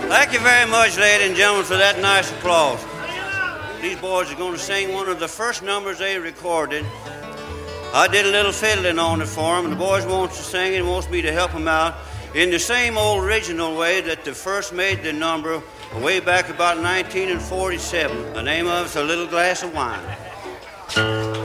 Thank you very much, ladies and gentlemen, for that nice applause. These boys are going to sing one of the first numbers they recorded. I did a little fiddling on it for them, and the boys want to sing it and wants me to help them out in the same old original way that they first made the number way back about 1947. The name of it's A Little Glass of Wine.